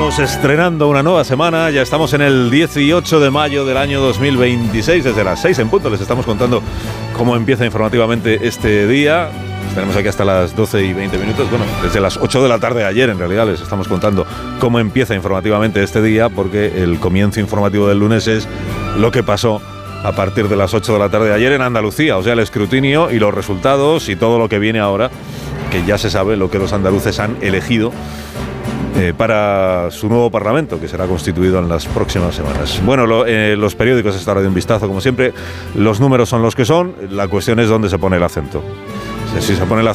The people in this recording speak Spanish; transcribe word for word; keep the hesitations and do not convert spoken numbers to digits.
estamos estrenando una nueva semana, ya estamos en el dieciocho de mayo del año dos mil veintiséis, desde las seis en punto les estamos contando cómo empieza informativamente este día. Estaremos aquí hasta las doce y veinte minutos, bueno, desde las ocho de la tarde de ayer en realidad les estamos contando cómo empieza informativamente este día, porque el comienzo informativo del lunes es lo que pasó a partir de las ocho de la tarde de ayer en Andalucía, o sea, el escrutinio y los resultados y todo lo que viene ahora, que ya se sabe lo que los andaluces han elegido Eh, para su nuevo Parlamento, que será constituido en las próximas semanas. Bueno, lo, eh, los periódicos, esta hora de un vistazo, como siempre, los números son los que son, la cuestión es dónde se pone el acento. Si se pone el